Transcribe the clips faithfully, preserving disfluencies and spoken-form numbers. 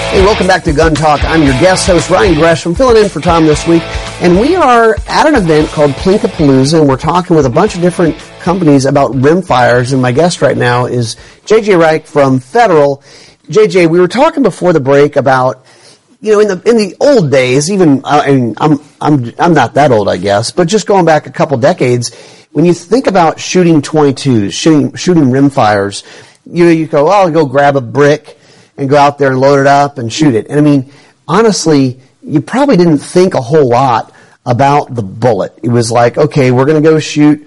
Hey, welcome back to Gun Talk. I'm your guest host, Ryan Gresham, filling in for Tom this week. And we are at an event called Plinkapalooza, and we're talking with a bunch of different companies about rimfires. And my guest right now is J J Reich from Federal. J J, we were talking before the break about, you know, in the in the old days, even I mean, I'm I'm I'm not that old, I guess, but just going back a couple decades, when you think about shooting twenty-twos, shooting shooting rimfires, you know, you go, oh, I'll go grab a brick and go out there and load it up and shoot it. And I mean, honestly, you probably didn't think a whole lot about the bullet. It was like, okay, we're going to go shoot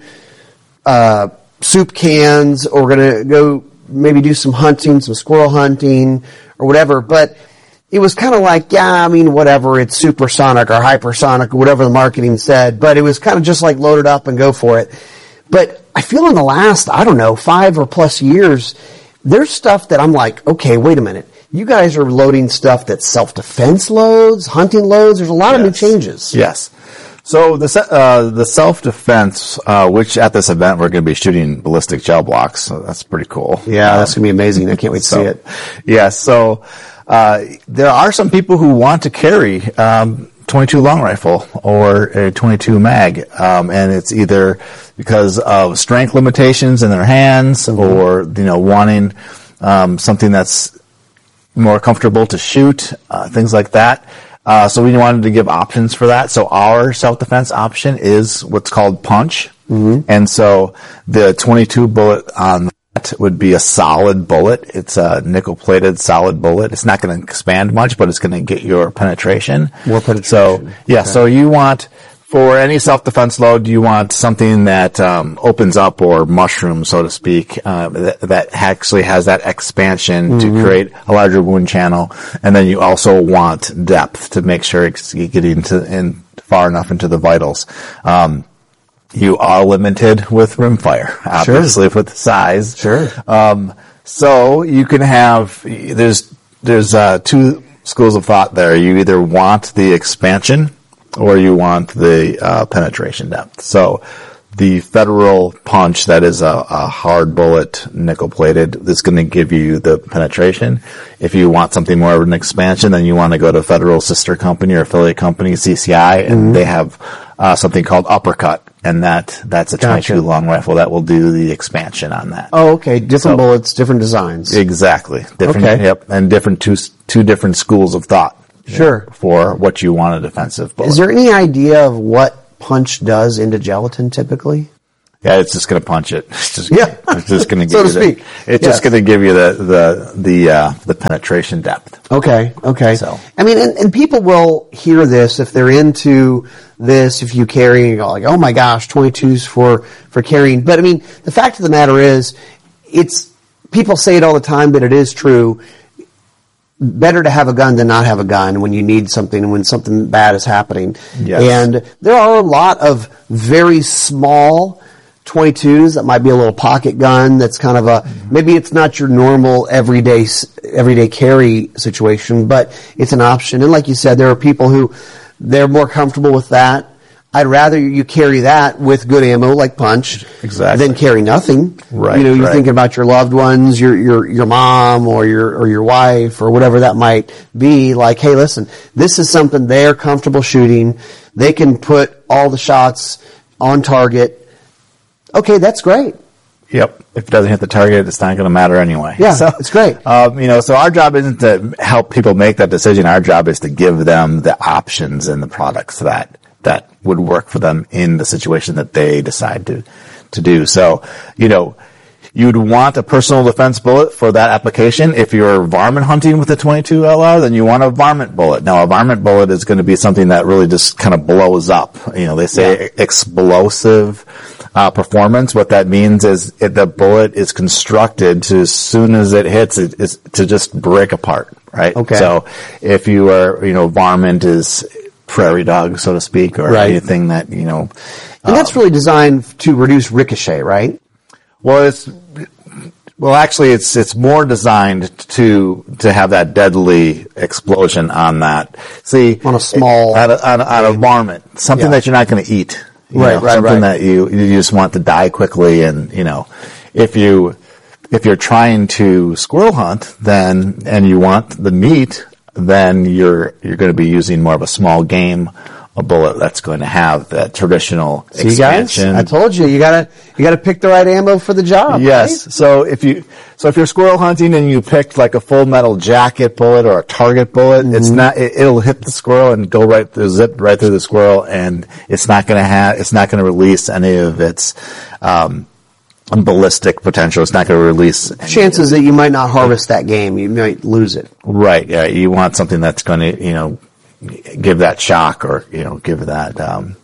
uh, soup cans, or we're going to go maybe do some hunting, some squirrel hunting or whatever. But it was kind of like, yeah, I mean, whatever, it's supersonic or hypersonic or whatever the marketing said. But it was kind of just like load it up and go for it. But I feel in the last, I don't know, five or plus years, there's stuff that I'm like, okay, wait a minute. You guys are loading stuff that's self-defense loads, hunting loads. There's a lot yes. of new changes. Yes. So the uh, the self-defense, uh, which at this event we're going to be shooting ballistic gel blocks. So that's pretty cool. Yeah, um, that's going to be amazing. I can't wait to so, see it. Yeah. So uh, there are some people who want to carry um, twenty-two long rifle or a twenty-two mag, um, and it's either because of strength limitations in their hands, mm-hmm. or you know wanting um, something that's more comfortable to shoot, uh, things like that. Uh, so we wanted to give options for that. So our self-defense option is what's called punch. Mm-hmm. And so the twenty-two bullet on that would be a solid bullet. It's a nickel-plated solid bullet. It's not going to expand much, but it's going to get your penetration. More penetration. So, yeah, okay. So you want, for any self-defense load, you want something that um, opens up or mushrooms, so to speak, uh, that, that actually has that expansion mm-hmm. to create a larger wound channel. And then you also want depth to make sure it's getting to, in far enough into the vitals. Um, you are limited with rimfire, obviously, sure. with the size. Sure. Um, so you can have, there's, there's uh, two schools of thought there. You either want the expansion, or you want the uh, penetration depth. So the Federal punch, that is a, a hard bullet, nickel-plated, is going to give you the penetration. If you want something more of an expansion, then you want to go to Federal sister company or affiliate company, C C I, and mm-hmm. they have uh, something called Uppercut, and that that's a twenty-two gotcha. Long rifle that will do the expansion on that. Oh, okay. Different so, bullets, different designs. Exactly. Different, okay. Yep, and different two two different schools of thought. Sure. You know, for what you want a defensive bullet. Is there any idea of what punch does into gelatin typically? Yeah, it's just going to punch it. It's just, yeah. It's just going to give so you to speak. The, it's yes. just going to give you the, the, the, uh, the penetration depth. Okay. Okay. So. I mean, and, and people will hear this if they're into this, if you carry and go like, oh my gosh, twenty-twos for, for carrying. But I mean, the fact of the matter is, it's, people say it all the time, but it is true. Better to have a gun than not have a gun when you need something, when something bad is happening. Yes. And there are a lot of very small twenty-twos that might be a little pocket gun that's kind of a, mm-hmm. maybe it's not your normal everyday, everyday carry situation, but it's an option. And like you said, there are people who, they're more comfortable with that. I'd rather you carry that with good ammo like punch exactly. than carry nothing. Right. You know, you're right. thinking about your loved ones, your your your mom or your or your wife or whatever that might be. Like, hey, listen, this is something they're comfortable shooting. They can put all the shots on target. Okay, that's great. Yep. If it doesn't hit the target, it's not going to matter anyway. Yeah, so, it's great. Um, you know, so our job isn't to help people make that decision. Our job is to give them the options and the products that that would work for them in the situation that they decide to, to do. So, you know, you'd want a personal defense bullet for that application. If you're varmint hunting with a twenty-two L R, then you want a varmint bullet. Now, a varmint bullet is going to be something that really just kind of blows up. You know, they say yeah. explosive uh, performance. What that means is it, the bullet is constructed to, as soon as it hits, it is to just break apart, right? Okay. So if you are, you know, varmint is prairie dog, so to speak, or right. anything that, you know. And um, that's really designed to reduce ricochet, right? Well, it's, well, actually, it's, it's more designed to, to have that deadly explosion on that. See. On a small. On a, on a, on a varmint. Something yeah. that you're not going to eat. Right, know, right, something right. that you, you just want to die quickly, and, you know, if you, if you're trying to squirrel hunt, then, and you want the meat, then you're you're going to be using more of a small game, a bullet that's going to have that traditional See, expansion. guys, I told you, you gotta you gotta pick the right ammo for the job. Yes. Right? So if you so if you're squirrel hunting and you picked like a full metal jacket bullet or a target bullet, mm-hmm. it's not it, it'll hit the squirrel and go right through, zip right through the squirrel, and it's not going to have it's not going to release any of its um, ballistic potential. It's not going to release any chances that you might not harvest that game. You might lose it. Right. Yeah. You want something that's going to, you know, give that shock or, you know, give that, um,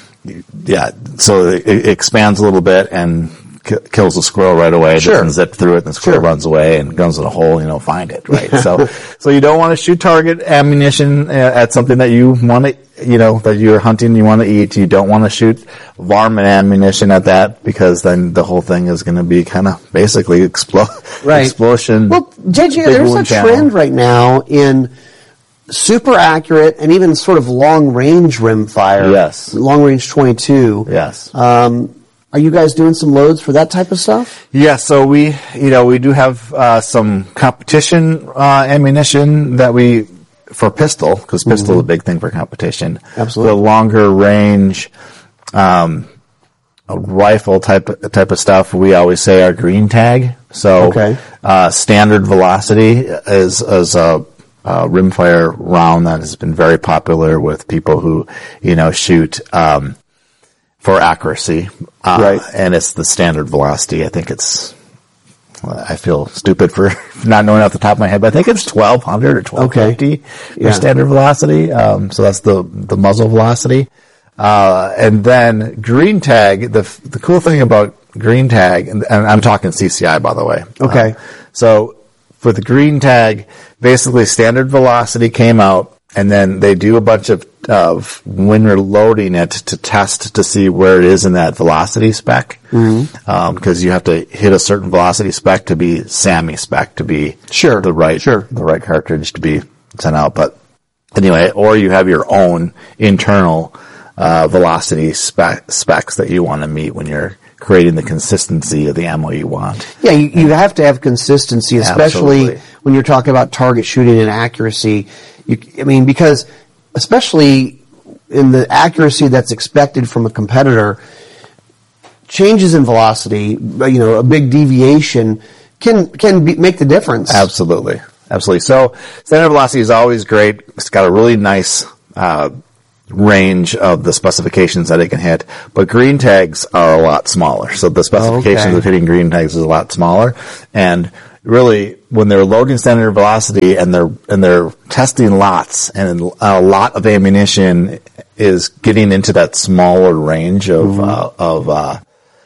yeah. So it, it expands a little bit and k- kills the squirrel right away. Sure. It doesn't zip through it, and the squirrel Sure. runs away and goes in a hole, you know, find it, right? so, so you don't want to shoot target ammunition at something that you want to, you know, that you're hunting, you want to eat. You don't want to shoot varmint ammunition at that, because then the whole thing is going to be kind of basically explo- right. explosion. Well, J J, there's a channel. trend right now in super accurate and even sort of long range rimfire. Yes. Long range twenty-two. Yes. Um, are you guys doing some loads for that type of stuff? Yeah, so we, you know, we do have uh, some competition uh, ammunition that we, for pistol, because pistol mm-hmm. is a big thing for competition. Absolutely. The longer range um, rifle type type of stuff, we always say our green tag. So okay. uh, standard velocity is, is a Uh, rimfire round that has been very popular with people who, you know, shoot um, for accuracy. Uh, right. And it's the standard velocity. I think it's, I feel stupid for not knowing off the top of my head, but I think it's twelve hundred or twelve fifty okay. for yeah. standard velocity. Um, so that's the, the muzzle velocity. Uh, and then green tag, the, the cool thing about green tag, and, and I'm talking C C I, by the way. Okay. Uh, so, for the green tag, basically standard velocity came out, and then they do a bunch of, of when you're loading it to test to see where it is in that velocity spec. Mm-hmm. Um, cause you have to hit a certain velocity spec to be SAMI spec, to be sure. the right, sure. the right cartridge to be sent out. But anyway, or you have your own internal, uh, velocity spec, specs that you want to meet when you're creating the consistency of the ammo you want. Yeah, you, you have to have consistency, especially Absolutely. when you're talking about target shooting and accuracy. You, I mean, because especially in the accuracy that's expected from a competitor, changes in velocity, you know, a big deviation can can be, make the difference. Absolutely, absolutely. So standard velocity is always great. It's got a really nice uh, range of the specifications that it can hit, but green tags are a lot smaller. So the specifications okay. of hitting green tags is a lot smaller, and really when they're loading standard velocity and they're and they're testing lots, and a lot of ammunition is getting into that smaller range of mm-hmm. uh, of uh,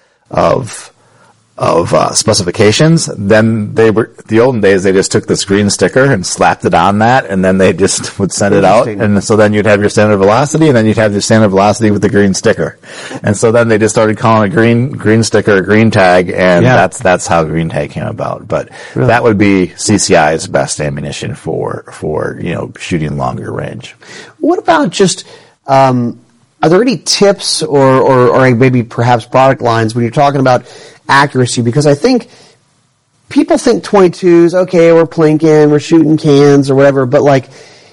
of of uh, specifications, then they were, the olden days, they just took this green sticker and slapped it on that, and then they just would send it out, and so then you'd have your standard velocity, and then you'd have your standard velocity with the green sticker. And so then they just started calling a green green sticker a green tag, and yeah. that's that's how green tag came about. But really? That would be C C I's best ammunition for, for, you know, shooting longer range. What about just, um, are there any tips or, or, or maybe perhaps product lines when you're talking about accuracy? Because I think people think twenty-twos, okay, we're plinking, we're shooting cans or whatever, but like,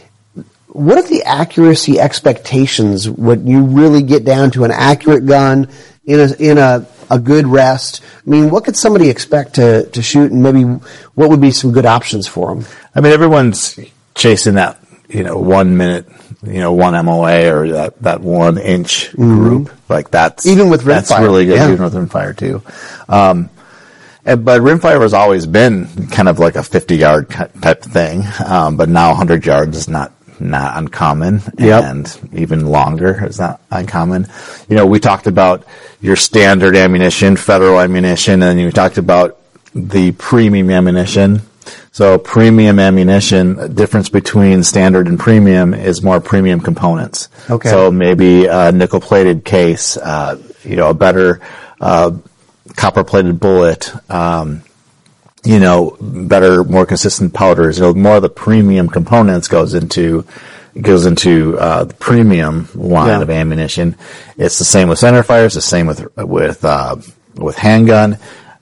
what are the accuracy expectations when you really get down to an accurate gun in a, in a, a good rest? I mean, what could somebody expect to, to shoot, and maybe what would be some good options for them? I mean, everyone's chasing that, you know, one minute, you know, one M O A or that, that one inch mm-hmm. group. Like that's, even with rimfire. That's really good, yeah. even with rimfire too. Um, and, but rimfire has always been kind of like a fifty yard type thing. Um, but now one hundred yards is not, not uncommon. Yep. And even longer is not uncommon. You know, we talked about your standard ammunition, federal ammunition, and you talked about the premium ammunition. So premium ammunition, difference between standard and premium is more premium components. Okay. So maybe a nickel-plated case, uh, you know, a better uh, copper-plated bullet, um, you know, better, more consistent powders. You know, more of the premium components goes into goes into uh, the premium line yeah. of ammunition. It's the same with centerfire. It's the same with with uh, with handgun.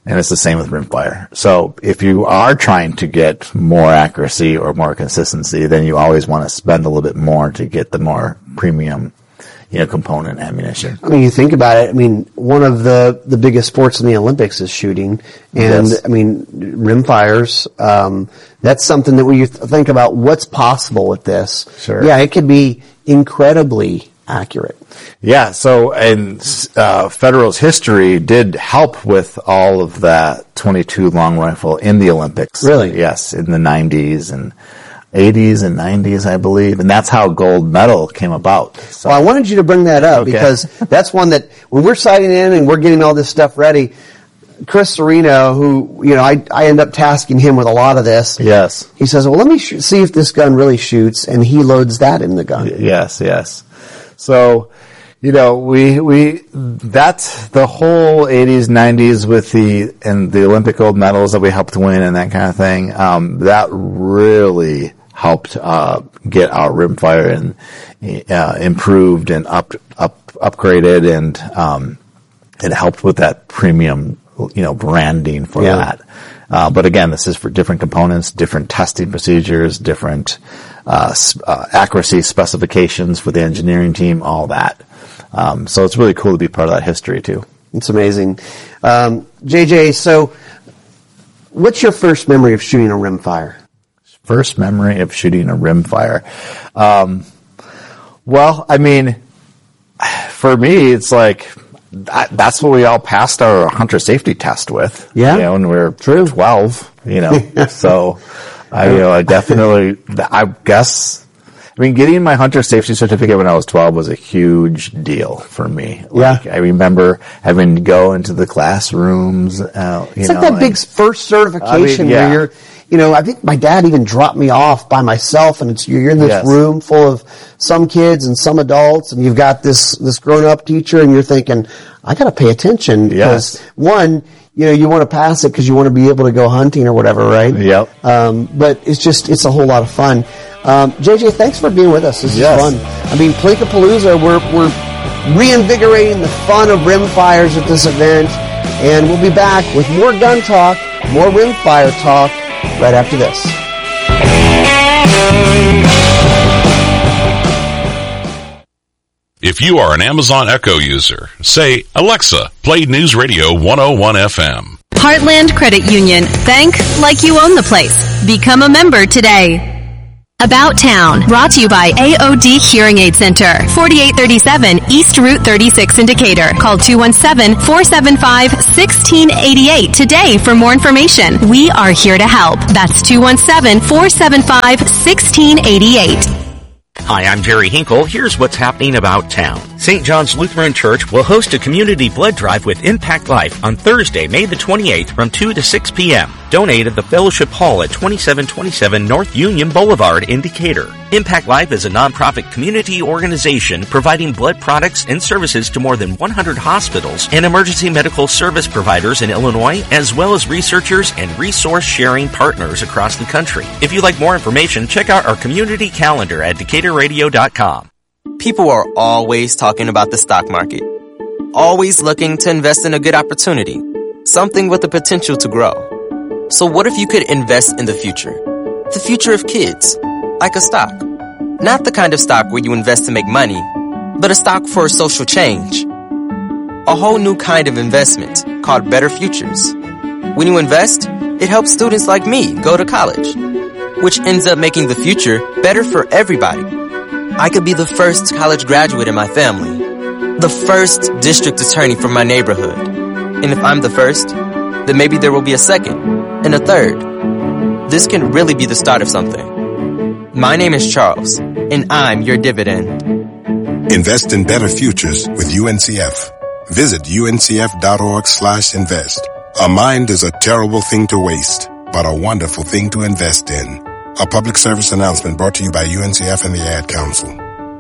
And it's the same with rimfire. So if you are trying to get more accuracy or more consistency, then you always want to spend a little bit more to get the more premium, you know, component ammunition. I mean, you think about it. I mean, one of the, the biggest sports in the Olympics is shooting. And, Yes. I mean, rimfires, um, that's something that when you th- think about what's possible with this. Sure. Yeah, it could be incredibly accurate. Yeah, so, and uh, Federal's history did help with all of that twenty-two long rifle in the Olympics. Really? Yes, in the nineties and eighties and nineties, I believe. And that's how gold medal came about. So, Well, I wanted you to bring that up Okay. because that's one that when we're sighting in and we're getting all this stuff ready, Chris Serino, who, you know, I, I end up tasking him with a lot of this. yes, He says, well, let me sh- see if this gun really shoots, and he loads that in the gun. yes, yes. So, you know, we, we, that's the whole eighties, nineties with the, and the Olympic gold medals that we helped win and that kind of thing. Um, that really helped, uh, get our rimfire and, uh, improved and up, up, upgraded and, um, it helped with that premium, you know, branding for Yeah. that. Uh, but again, this is for different components, different testing procedures, different, uh, uh, accuracy specifications for the engineering team, all that. Um, so it's really cool to be part of that history too. It's amazing. Um, J J, so what's your first memory of shooting a rimfire? First memory of shooting a rimfire. Um, well, I mean, for me, it's like, that, that's what we all passed our hunter safety test with. Yeah. You know, when we were twelve, you know, so I, you know, I definitely, I guess, I mean, getting my hunter safety certificate when I was twelve was a huge deal for me. Like, Yeah. I remember having to go into the classrooms, uh, you It's know. like that and- big first certification I mean, yeah. where you're, you know, I think my dad even dropped me off by myself, and it's you're in this Yes. room full of some kids and some adults, and you've got this this grown up teacher, and you're thinking, I got to pay attention because Yes. one, you know, you want to pass it because you want to be able to go hunting or whatever, right? Yep. Um, but it's just it's a whole lot of fun. Um, J J, thanks for being with us. This Yes. is fun. I mean, Plinkapalooza, we're we're reinvigorating the fun of rimfires at this event, and we'll be back with more gun talk, more rimfire talk right after this. If you are an Amazon Echo user, say, Alexa, play News Radio one oh one F M. Heartland Credit Union. Bank like you own the place. Become a member today. About Town, brought to you by A O D Hearing Aid Center, forty-eight thirty-seven East Route thirty-six in Decatur. Call two one seven, four seven five, one six eight eight today for more information. We are here to help. That's two one seven, four seven five, one six eight eight. Hi, I'm Jerry Hinkle. Here's what's happening about town. Saint John's Lutheran Church will host a community blood drive with Impact Life on Thursday, May the twenty-eighth from two to six p.m. Donate at the Fellowship Hall at twenty-seven twenty-seven North Union Boulevard in Decatur. Impact Life is a nonprofit community organization providing blood products and services to more than one hundred hospitals and emergency medical service providers in Illinois, as well as researchers and resource-sharing partners across the country. If you'd like more information, check out our community calendar at decatur radio dot com. People are always talking about the stock market, always looking to invest in a good opportunity, something with the potential to grow. So what if you could invest in the future? The future of kids, like a stock. Not the kind of stock where you invest to make money, but a stock for social change. A whole new kind of investment called Better Futures. When you invest, it helps students like me go to college, which ends up making the future better for everybody. I could be the first college graduate in my family, the first district attorney from my neighborhood. And if I'm the first, then maybe there will be a second and a third. This can really be the start of something. My name is Charles, and I'm your dividend. Invest in better futures with U N C F. Visit U N C F dot org slash invest. A mind is a terrible thing to waste, but a wonderful thing to invest in. A public service announcement brought to you by U N C F and the Ad Council.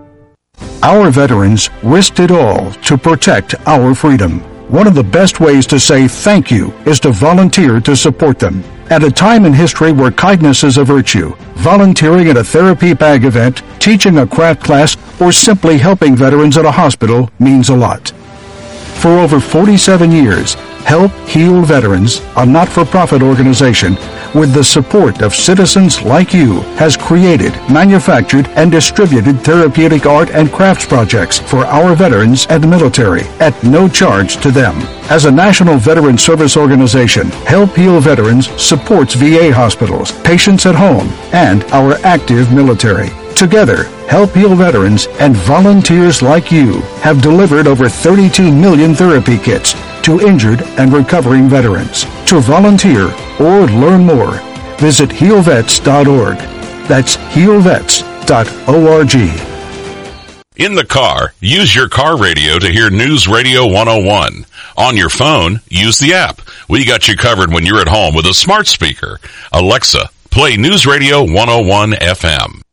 Our veterans risked it all to protect our freedom. One of the best ways to say thank you is to volunteer to support them. At a time in history where kindness is a virtue, volunteering at a therapy bag event, teaching a craft class, or simply helping veterans at a hospital means a lot. For over forty-seven years, Help Heal Veterans, a not-for-profit organization with the support of citizens like you, has created, manufactured, and distributed therapeutic art and crafts projects for our veterans and military at no charge to them. As a national veteran service organization, Help Heal Veterans supports V A hospitals, patients at home, and our active military. Together, Help Heal Veterans and volunteers like you have delivered over thirty-two million therapy kits to injured and recovering veterans. To volunteer or learn more, visit heal vets dot org. That's heal vets dot org. In the car, use your car radio to hear News Radio one oh one. On your phone, use the app. We got you covered when you're at home with a smart speaker. Alexa, play News Radio one oh one F M.